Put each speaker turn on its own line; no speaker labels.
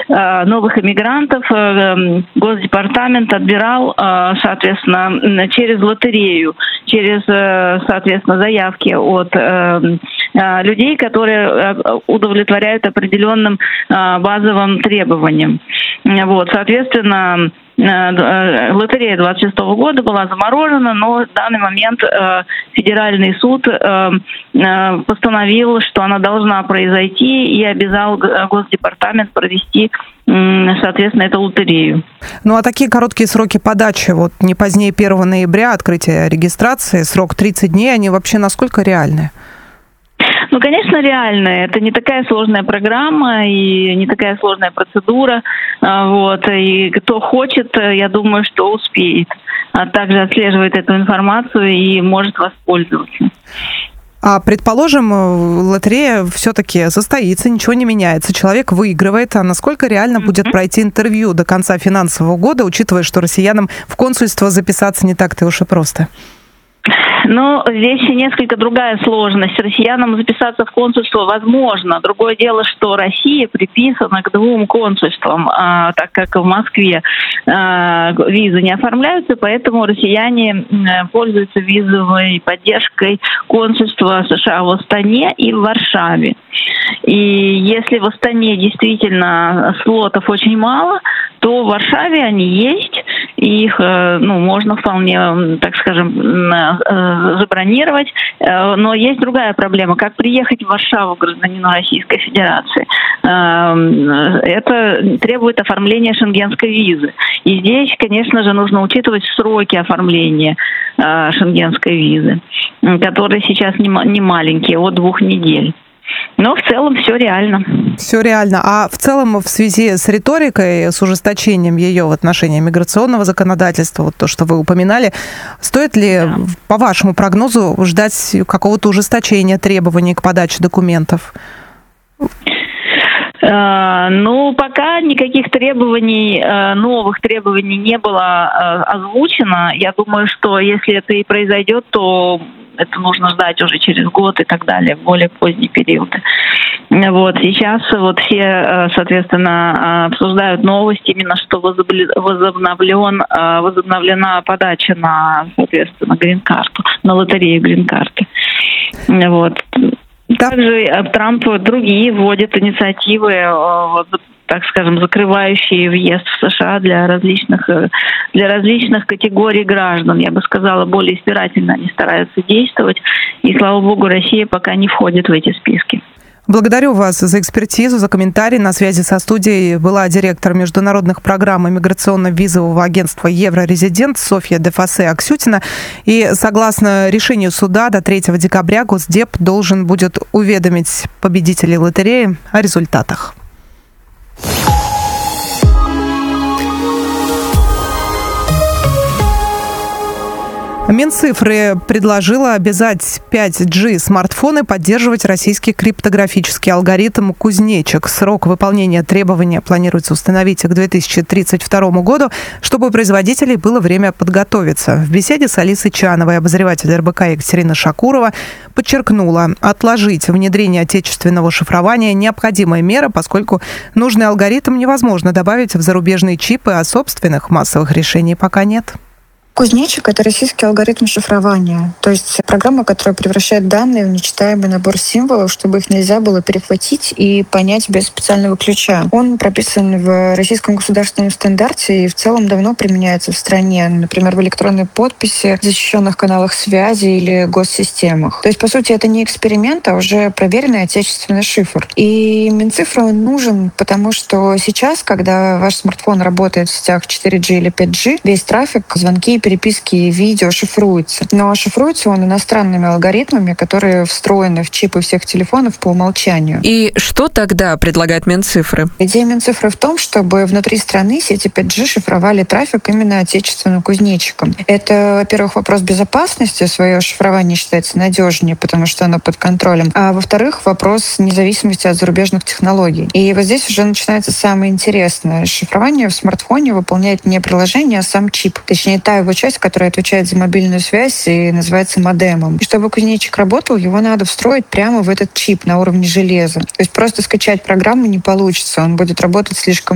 новых иммигрантов Госдепартамент отбирал, соответственно, через лотерею, через, соответственно, заявки от людей, которые удовлетворяют определенным базовым требованиям. Вот, соответственно, лотерея 26 года была заморожена, но в данный момент федеральный суд постановил, что она должна произойти, и обязал Госдепартамент провести, соответственно, эту лотерею.
Ну а такие короткие сроки подачи, вот не позднее 1 ноября, открытие регистрации, срок 30 дней, они вообще насколько реальны?
Ну, конечно, реально. Это не такая сложная программа и не такая сложная процедура. Вот. И кто хочет, я думаю, что успеет. А также отслеживает эту информацию и может воспользоваться.
А предположим, лотерея все-таки состоится, ничего не меняется, человек выигрывает. А насколько реально будет пройти интервью до конца финансового года, учитывая, что россиянам в консульство записаться не так-то уж и просто?
Ну, здесь несколько другая сложность. Россиянам записаться в консульство возможно. Другое дело, что Россия приписана к 2 консульствам, так как в Москве визы не оформляются, поэтому россияне пользуются визовой поддержкой консульства США в Астане и в Варшаве. И если в Астане действительно слотов очень мало, то в Варшаве они есть, и их можно вполне, так скажем, забронировать. Но есть другая проблема. Как приехать в Варшаву гражданину Российской Федерации? Это требует оформления шенгенской визы. И здесь, конечно же, нужно учитывать сроки оформления шенгенской визы, которые сейчас не маленькие, от 2 недель. Но в целом все реально.
Все реально. А в целом в связи с риторикой, с ужесточением ее в отношении миграционного законодательства, вот то, что вы упоминали, стоит ли, по вашему прогнозу, ждать какого-то ужесточения требований к подаче документов?
Ну, пока никаких требований, новых требований не было озвучено. Я думаю, что если это и произойдет, то это нужно ждать уже через год и так далее, в более поздний период. Вот сейчас вот все, соответственно, обсуждают новости, именно что возобновлена подача на, соответственно, грин-карту, на лотерею грин-карты. Вот. Также Трамп другие вводит инициативы, так скажем, закрывающие въезд в США для различных категорий граждан. Я бы сказала, более избирательно они стараются действовать. И, слава богу, Россия пока не входит в эти списки.
Благодарю вас за экспертизу, за комментарий. На связи со студией была директор международных программ иммиграционно-визового агентства «Еврорезидент» Софья Дефасе-Аксютина. И согласно решению суда, до 3 декабря Госдеп должен будет уведомить победителей лотереи о результатах. Минцифры предложила обязать 5G смартфоны поддерживать российский криптографический алгоритм «Кузнечик». Срок выполнения требования планируется установить к 2032 году, чтобы у производителей было время подготовиться. В беседе с Алисой Чановой обозреватель РБК Екатерина Шакурова подчеркнула, отложить внедрение отечественного шифрования необходимая мера, поскольку нужный алгоритм невозможно добавить в зарубежные чипы, а собственных массовых решений пока нет.
Кузнечик — это российский алгоритм шифрования, то есть программа, которая превращает данные в нечитаемый набор символов, чтобы их нельзя было перехватить и понять без специального ключа. Он прописан в российском государственном стандарте и в целом давно применяется в стране, например, в электронной подписи, защищенных каналах связи или госсистемах. То есть, по сути, это не эксперимент, а уже проверенный отечественный шифр. И Минцифру он нужен, потому что сейчас, когда ваш смартфон работает в сетях 4G или 5G, весь трафик, звонки, переписки и видео шифруется. Но шифруется он иностранными алгоритмами, которые встроены в чипы всех телефонов по умолчанию.
И что тогда предлагает Минцифры?
Идея Минцифры в том, чтобы внутри страны сети 5G шифровали трафик именно отечественным кузнечиком. Это, во-первых, вопрос безопасности. Свое шифрование считается надежнее, потому что оно под контролем. А во-вторых, вопрос независимости от зарубежных технологий. И вот здесь уже начинается самое интересное. Шифрование в смартфоне выполняет не приложение, а сам чип. Точнее, та его часть, которая отвечает за мобильную связь и называется модемом. И чтобы кузнечик работал, его надо встроить прямо в этот чип на уровне железа. То есть просто скачать программу не получится, он будет работать слишком